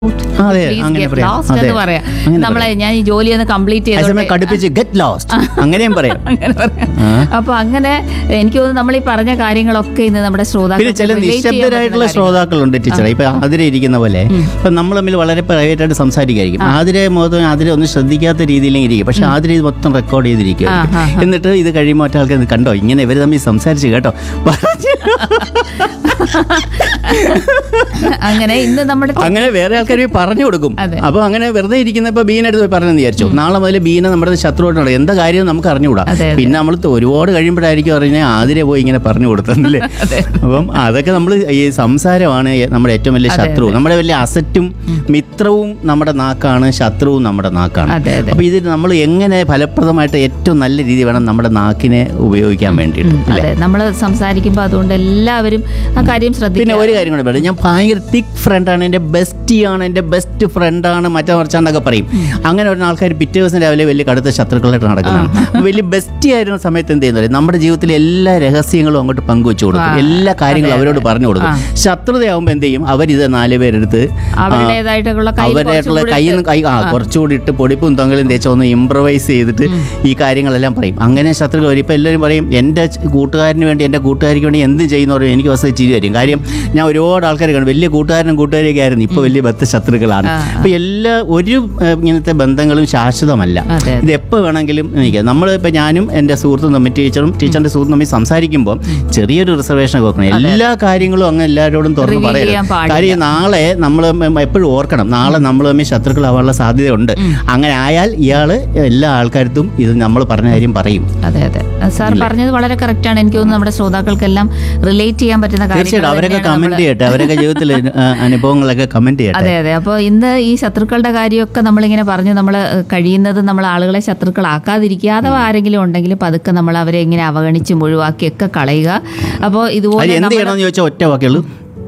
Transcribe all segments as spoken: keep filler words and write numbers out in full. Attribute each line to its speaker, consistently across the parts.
Speaker 1: അതെ, അങ്ങനെ പറയാം.
Speaker 2: ലോസ്റ്റ്
Speaker 1: അതെ,
Speaker 2: എന്ന് പറയാം.
Speaker 1: അങ്ങനെ
Speaker 2: നമ്മളെ ഞാൻ ഈ ജോലി ഒന്ന് കംപ്ലീറ്റ്
Speaker 1: അതേസമയം
Speaker 2: ചെയ്തോട്ടെ
Speaker 1: കടുപ്പിച്ച് ഗെറ്റ് ലോസ്റ്റ് അങ്ങനെയും പറയാം.
Speaker 2: അങ്ങനെ പറയാം.
Speaker 1: ആ.
Speaker 2: അപ്പൊ അങ്ങനെ എനിക്ക് തോന്നുന്നു നമ്മൾ ഈ പറഞ്ഞ കാര്യങ്ങളൊക്കെ ഇന്ന് നമ്മുടെ
Speaker 1: പിന്നെ ചില നിശബ്ദരായിട്ടുള്ള ശ്രോതാക്കളുണ്ട് ടീച്ചറെ. ഇപ്പൊ ആതിര ഇരിക്കുന്ന പോലെ ഇപ്പൊ നമ്മൾ തമ്മിൽ വളരെ പ്രൈവറ്റ് ആയിട്ട് സംസാരിക്കായിരിക്കും. ആതിരെ മൊത്തം ആതിരെ ഒന്നും ശ്രദ്ധിക്കാത്ത രീതിയിലും ഇരിക്കും. പക്ഷെ ആതിര ഇത് മൊത്തം റെക്കോർഡ് ചെയ്തിരിക്കും. എന്നിട്ട് ഇത് കഴിയുമ്പോൾ മറ്റാൾക്ക് ഇത് കണ്ടോ ഇങ്ങനെ ഇവർ തമ്മിൽ സംസാരിച്ച് കേട്ടോ
Speaker 2: അങ്ങനെ ഇന്ന് നമ്മുടെ
Speaker 1: അങ്ങനെ വേറെ ആൾക്കാർ പറഞ്ഞു കൊടുക്കും.
Speaker 2: അതെ.
Speaker 1: അപ്പൊ അങ്ങനെ വെറുതെ ഇരിക്കുന്നപ്പോ ബീന എടുത്ത് പോയി പറഞ്ഞെന്ന് വിചാരിച്ചു. നാളെ മുതൽ ബീന നമ്മുടെ ശത്രുവായിട്ടാണ് എന്താ കാര്യം നമുക്ക് അറിഞ്ഞുകൂടാ.
Speaker 2: അതെ, അതെ.
Speaker 1: പിന്നെ നമ്മൾ ഒരുപാട് കഴിയുമ്പോഴായിരിക്കും അറിഞ്ഞാൽ ആതിരെ പോയി ഇങ്ങനെ പറഞ്ഞു കൊടുത്തല്ലേ. അപ്പം അതൊക്കെ നമ്മൾ ഈ സംസാരമാണ് നമ്മുടെ ഏറ്റവും വലിയ ശത്രു. നമ്മുടെ വലിയ അസറ്റും മിത്രവും നമ്മുടെ നാക്കാണ്, ശത്രുവും നമ്മുടെ നാക്കാണ്.
Speaker 2: അതെ, അതെ.
Speaker 1: അപ്പൊ ഇത് നമ്മൾ എങ്ങനെ ഫലപ്രദമായിട്ട് ഏറ്റവും നല്ല രീതി വേണം നമ്മുടെ നാക്കിനെ ഉപയോഗിക്കാൻ വേണ്ടിയിട്ട്.
Speaker 2: അതെ നമ്മൾ സംസാരിക്കുമ്പോൾ അതുകൊണ്ട് എല്ലാവരും ആ കാര്യം
Speaker 1: പിന്നെ
Speaker 2: ശ്രദ്ധിക്കുക.
Speaker 1: ഒരു കാര്യം കൂടെ പറയാം, ഞാൻ ഭയങ്കര തിക്ക് ഫ്രണ്ടാണ്, എൻ്റെ ബെസ്റ്റിയാണ്, എൻ്റെ ബെസ്റ്റ് ഫ്രണ്ടാണ്, മറ്റേ മറിച്ചാണ്ടൊക്കെ പറയും. അങ്ങനെ വരുന്ന ആൾക്കാർ പിറ്റേ ദിവസം രാവിലെ വലിയ കടുത്ത ശത്രുക്കളായിട്ട് നടക്കുന്നതാണ്. വലിയ ബെസ്റ്റി ആയിരുന്ന സമയത്ത് എന്ത് ചെയ്യുന്നത്, നമ്മുടെ ജീവിതത്തിലെ എല്ലാ രഹസ്യങ്ങളും അങ്ങോട്ട് പങ്കുവെച്ചു കൊടുക്കും, എല്ലാ കാര്യങ്ങളും അവരോട് പറഞ്ഞു കൊടുക്കും. ശത്രുതയാകുമ്പോൾ എന്ത് ചെയ്യും, അവരിത് നാല് പേരെടുത്ത്
Speaker 2: അവരുടേതായിട്ടുള്ള കയ്യിൽ
Speaker 1: അവരുടേതായിട്ടുള്ള കയ്യിൽ നിന്ന് കൈ ആ കുറച്ചുകൂടി ഇട്ട് പൊടിപ്പും തൊങ്ങലും തേച്ച് ഒന്ന് ഇംപ്രവൈസ് ചെയ്തിട്ട് ഈ കാര്യങ്ങളെല്ലാം പറയും. അങ്ങനെ ശത്രുക്കൾ വരും. ഇപ്പം എല്ലാവരും പറയും എൻ്റെ കൂട്ടുകാരന് വേണ്ടി എൻ്റെ കൂട്ടുകാരിക്ക് വേണ്ടി എന്ത് ചെയ്യുന്ന പറയും. എനിക്ക് വസ്തു ചിരി വരും. കാര്യം ഞാൻ ഒരുപാട് ആൾക്കാർ കാണും, വലിയ കൂട്ടുകാരനും കൂട്ടുകാരിയൊക്കെ ആയിരുന്നു, ഇപ്പോൾ വലിയ ബദ്ധ ശത്രുക്കളാണ്. അപ്പോൾ എല്ലാ ഒരു ഇങ്ങനത്തെ ബന്ധങ്ങളും ശാശ്വതമല്ല. ഇത് എപ്പോൾ വേണമെങ്കിലും എനിക്ക് നമ്മൾ ഇപ്പം ഞാനും എൻ്റെ സുഹൃത്തും തമ്മിൽ ടീച്ചറും ടീച്ചറിൻ്റെ സുഹൃത്തും തമ്മിൽ സംസാരിക്കുമ്പോൾ ചെറിയൊരു റിസർവേഷൻ വെക്കണം. എല്ലാ കാര്യങ്ങളും അങ്ങ് എല്ലാവരോടും തുറന്ന് പറയരുത്. കാര്യം നാളെ നമ്മൾ എപ്പോഴും ഓർക്കണം, നാളെ നമ്മൾ തമ്മിൽ ശത്രുക്കളാവാനുള്ള സാധ്യതയുണ്ട്. അങ്ങനെ ആയാൽ ഇയാൾ എല്ലാ ആൾക്കാർക്കും ഇത് നമ്മൾ പറഞ്ഞ കാര്യം പറയും.
Speaker 2: അതെ അതെ സാർ പറഞ്ഞത് വളരെ കറക്റ്റ് ആണ്. എനിക്ക് തോന്നുന്നു നമ്മുടെ ശ്രോതാക്കൾക്കെല്ലാം റിലേറ്റ് ചെയ്യാൻ പറ്റുന്ന
Speaker 1: തീർച്ചയായിട്ടും അവരൊക്കെ കമന്റ് ചെയ്യട്ടെ, അവരൊക്കെ ജീവിതത്തിലെ അനുഭവങ്ങളൊക്കെ കമന്റ് ചെയ്യട്ടെ.
Speaker 2: അതെ അതെ അപ്പോൾ ഇന്ന് ഈ ശത്രുക്കളുടെ കാര്യമൊക്കെ നമ്മളിങ്ങനെ പറഞ്ഞു നമ്മൾ കഴിയുന്നത് നമ്മൾ ആളുകളെ ശത്രുക്കളാക്കാതിരിക്കുക. അഥവാ ആരെങ്കിലും ഉണ്ടെങ്കിൽ പതുക്കെ നമ്മൾ അവരെ ഇങ്ങനെ അവഗണിച്ചും ഒഴിവാക്കിയൊക്കെ കളയുക. അപ്പോൾ ഇതുപോലെ
Speaker 1: എന്ത് ചെയ്യണമെന്ന് ചോദിച്ചാൽ ഒറ്റ വാക്കുള്ളൂ,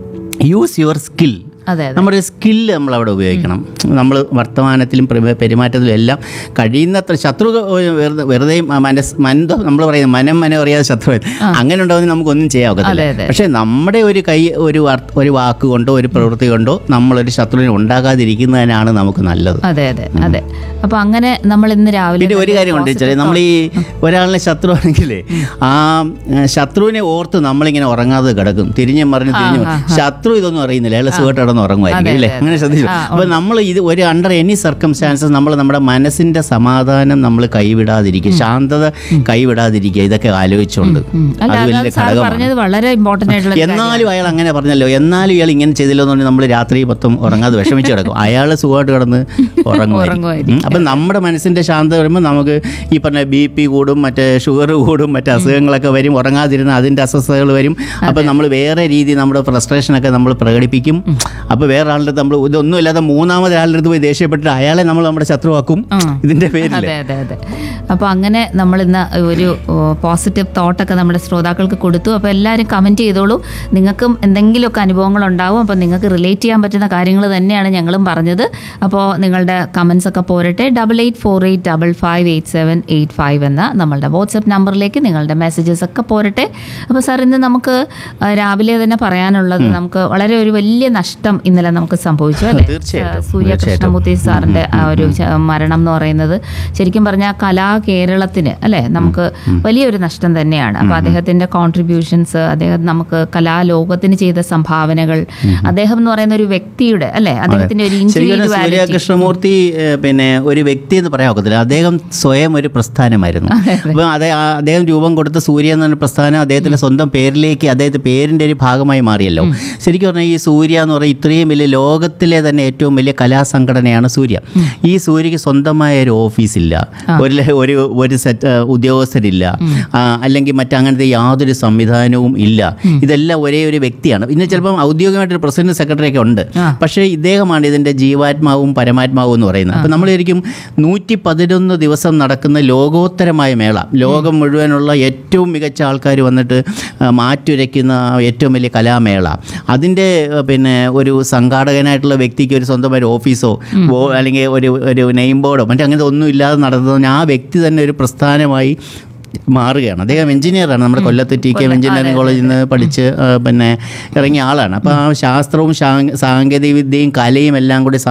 Speaker 1: യൂസ് യുവർ സ്കിൽ.
Speaker 2: അതെ
Speaker 1: നമ്മുടെ സ്കില്ല് നമ്മൾ അവിടെ ഉപയോഗിക്കണം. നമ്മൾ വർത്തമാനത്തിലും പെരുമാറ്റത്തിലും എല്ലാം കഴിയുന്നത്ര ശത്രു വെറുതെ വെറുതെ മനസ് മന നമ്മൾ പറയുന്നത് മനം മനം അറിയാതെ ശത്രു അങ്ങനെ ഉണ്ടാവുന്ന നമുക്കൊന്നും ചെയ്യാൻ ഒക്കത്തില്ല. പക്ഷേ നമ്മുടെ ഒരു കൈ ഒരു ഒരു വാക്ക് കൊണ്ടോ ഒരു പ്രവൃത്തി കൊണ്ടോ നമ്മളൊരു ശത്രുവിനെ ഉണ്ടാകാതിരിക്കുന്നതിനാണ് നമുക്ക് നല്ലത്.
Speaker 2: അതെ അതെ അതെ അപ്പോൾ അങ്ങനെ നമ്മൾ ഇന്ന് രാവിലെ
Speaker 1: പിന്നെ ഒരു കാര്യം കൊണ്ട് വെച്ചാൽ നമ്മൾ ഈ ഒരാളിനെ ശത്രു ആണെങ്കിലേ ആ ശത്രുവിനെ ഓർത്ത് നമ്മളിങ്ങനെ ഉറങ്ങാതെ കിടക്കും, തിരിഞ്ഞും മറിഞ്ഞ് തിരിഞ്ഞു. ശത്രു ഇതൊന്നും അറിയുന്നില്ല, അയാൾ സുഖമായിട്ട് ഉറങ്ങുമായിരിക്കും അല്ലേ. അങ്ങനെ ശ്രദ്ധിച്ചു. അപ്പോൾ നമ്മൾ ഇത് ഒരു അണ്ടർ എനി സർക്കംസ്റ്റാൻസസ് നമ്മൾ നമ്മുടെ മനസ്സിന്റെ സമാധാനം നമ്മൾ കൈവിടാതിരിക്കുക, ശാന്തത കൈവിടാതിരിക്കുക. ഇതൊക്കെ ആലോചിച്ചുകൊണ്ട് അത് വലിയ ഘടകമാണ്.
Speaker 2: വളരെ ഇമ്പോർട്ടൻ്റ് ആയിട്ടുള്ള
Speaker 1: എന്നാലും അയാൾ അങ്ങനെ പറഞ്ഞല്ലോ, എന്നാലും ഇയാൾ ഇങ്ങനെ ചെയ്തില്ലോ എന്ന് പറഞ്ഞാൽ നമ്മൾ രാത്രി മൊത്തം ഉറങ്ങാതെ വിഷമിച്ച് കിടക്കും. അയാൾ സുഖമായിട്ട് കിടന്ന് ഉറങ്ങുമായിരിക്കും. അപ്പം നമ്മുടെ മനസ്സിന്റെ ശാന്തത വരുമ്പോൾ നമുക്ക് ഈ പറഞ്ഞ ബി പി കൂടും, മറ്റേ ഷുഗർ കൂടും, മറ്റേ അസുഖങ്ങളൊക്കെ വരും. ഉറങ്ങാതിരുന്ന അതിൻ്റെ അസ്വസ്ഥതകൾ വരും. അപ്പം നമ്മൾ വേറെ രീതി നമ്മുടെ ഫ്രസ്ട്രേഷനൊക്കെ നമ്മൾ പ്രകടിപ്പിക്കും. അപ്പോൾ വേറെ ആളുടെ അടുത്ത് നമ്മൾ ഇതൊന്നും ഇല്ലാതെ മൂന്നാമത് ആളുടെ അടുത്ത് പോയി ദേഷ്യപ്പെട്ടിട്ട് അയാളെ നമ്മൾ നമ്മുടെ ശത്രുവാക്കും ഇതിന്റെ പേരിൽ.
Speaker 2: അതെ അതെ അതെ അപ്പോൾ അങ്ങനെ നമ്മൾ ഇന്ന് ഒരു പോസിറ്റീവ് തോട്ടൊക്കെ നമ്മുടെ ശ്രോതാക്കൾക്ക് കൊടുത്തു. അപ്പോൾ എല്ലാവരും കമൻറ്റ് ചെയ്തോളൂ. നിങ്ങൾക്കും എന്തെങ്കിലുമൊക്കെ അനുഭവങ്ങൾ ഉണ്ടാവും. അപ്പോൾ നിങ്ങൾക്ക് റിലേറ്റ് ചെയ്യാൻ പറ്റുന്ന കാര്യങ്ങൾ തന്നെയാണ് ഞങ്ങളും പറഞ്ഞത്. അപ്പോൾ നിങ്ങളുടെ കമൻസ് ഒക്കെ പോരട്ടെ. Double eight four eight double five eight seven eight five എന്ന നമ്മളുടെ വാട്സപ്പ് നമ്പറിലേക്ക് നിങ്ങളുടെ മെസ്സേജസ് ഒക്കെ പോരട്ടെ. അപ്പോൾ സാർ ഇന്ന് നമുക്ക് രാവിലെ തന്നെ പറയാനുള്ളത്, നമുക്ക് വളരെ ഒരു വലിയ നഷ്ടം ഇന്നലെ നമുക്ക് സംഭവിച്ചു അല്ലേ. സൂര്യ കൃഷ്ണമൂർത്തി സാറിന്റെ ആ ഒരു മരണം എന്ന് പറയുന്നത് ശരിക്കും പറഞ്ഞാൽ കലാ കേരളത്തിന് അല്ലെ നമുക്ക് വലിയൊരു നഷ്ടം തന്നെയാണ്. അപ്പോൾ അദ്ദേഹത്തിന്റെ കോൺട്രിബ്യൂഷൻസ്, അദ്ദേഹം നമുക്ക് കലാലോകത്തിന് ചെയ്ത സംഭാവനകൾ, അദ്ദേഹം എന്ന് പറയുന്ന ഒരു വ്യക്തിയുടെ അല്ലെ അദ്ദേഹത്തിന്റെ ഒരു
Speaker 1: സൂര്യ കൃഷ്ണമൂർത്തി പിന്നെ ഒരു വ്യക്തി എന്ന് പറയാൻ ഒക്കത്തില്ല, അദ്ദേഹം സ്വയം ഒരു പ്രസ്ഥാനമായിരുന്നു. അപ്പം അതേ അദ്ദേഹം രൂപം കൊടുത്ത സൂര്യ എന്ന പ്രസ്ഥാനം അദ്ദേഹത്തിന്റെ സ്വന്തം പേരിലേക്ക് അദ്ദേഹത്തിന്റെ പേരിന്റെ ഒരു ഭാഗമായി മാറിയല്ലോ. ശരിക്കും പറഞ്ഞാൽ ഈ സൂര്യ എന്ന് പറയുന്നത് ഇത്രയും വലിയ ലോകത്തിലെ തന്നെ ഏറ്റവും വലിയ കലാസംഘടനയാണ് സൂര്യ. ഈ സൂര്യക്ക് സ്വന്തമായ ഒരു ഓഫീസില്ല, ഒരു ഒരു ഒരു സെറ്റ് ഉദ്യോഗസ്ഥരില്ല, അല്ലെങ്കിൽ മറ്റങ്ങനത്തെ യാതൊരു സംവിധാനവും ഇല്ല. ഇതെല്ലാം ഒരേ ഒരു വ്യക്തിയാണ്. ഇന്ന് ചിലപ്പം ഔദ്യോഗികമായിട്ടൊരു പ്രസിഡന്റ് സെക്രട്ടറി ഒക്കെ ഉണ്ട്, പക്ഷേ ഇദ്ദേഹമാണ് ഇതിൻ്റെ ജീവാത്മാവും പരമാത്മാവും എന്ന് പറയുന്നത്. അപ്പം നമ്മൾ ശരിക്കും നൂറ്റി പതിനൊന്ന് ദിവസം നടക്കുന്ന ലോകോത്തരമായ മേള, ലോകം മുഴുവനുള്ള ഏറ്റവും മികച്ച ആൾക്കാർ വന്നിട്ട് മാറ്റുരയ്ക്കുന്ന ഏറ്റവും വലിയ കലാമേള, അതിൻ്റെ പിന്നെ ഒരു സംഘാടകനായിട്ടുള്ള വ്യക്തിക്ക് ഒരു സ്വന്തമായ ഓഫീസോ അല്ലെങ്കിൽ ഒരു ഒരു നെയിം ബോർഡോ മറ്റേ അങ്ങനത്തെ ഒന്നും ഇല്ലാതെ നടത്തുന്ന ആ വ്യക്തി തന്നെ ഒരു പ്രസ്ഥാനമായി മാറുകയാണ്. അദ്ദേഹം എഞ്ചിനീയറാണ്, നമ്മുടെ കൊല്ലത്ത് ടി കെ എഞ്ചിനീയറിംഗ് കോളേജിൽ നിന്ന് പഠിച്ച് പിന്നെ ഇറങ്ങിയ ആളാണ്. അപ്പോൾ ആ ശാസ്ത്രവും സാങ്കേതിക വിദ്യയും കലയും എല്ലാം കൂടി